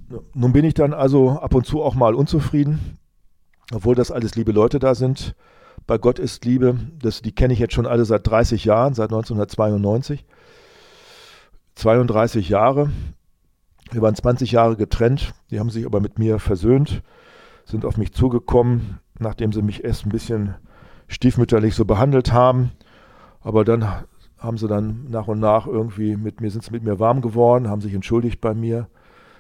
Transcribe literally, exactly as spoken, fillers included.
Nun bin ich dann also ab und zu auch mal unzufrieden, obwohl das alles liebe Leute da sind. Bei Gott ist Liebe, das, die kenne ich jetzt schon alle seit dreißig Jahren, seit neunzehnhundertzweiundneunzig. zweiunddreißig Jahre. Wir waren zwanzig Jahre getrennt. Die haben sich aber mit mir versöhnt, sind auf mich zugekommen, nachdem sie mich erst ein bisschen stiefmütterlich so behandelt haben. Aber dann haben sie dann nach und nach irgendwie mit mir, sind sie mit mir warm geworden, haben sich entschuldigt bei mir.